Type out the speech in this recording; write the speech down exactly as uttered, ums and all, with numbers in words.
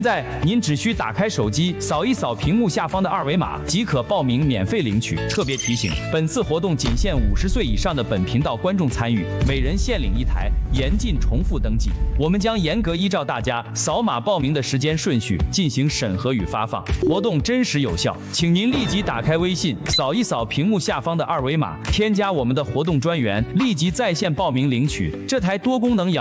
现在您只需打开手机，扫一扫屏幕下方的二维码，即可报名免费领取。特别提醒，本次活动仅限五十岁以上的本频道观众参与，每人限领一台，严禁重复登记。我们将严格依照大家扫码报名的时间顺序进行审核与发放，活动真实有效。请您立即打开微信，扫一扫屏幕下方的二维码，添加我们的活动专员，立即在线报名领取这台多功能养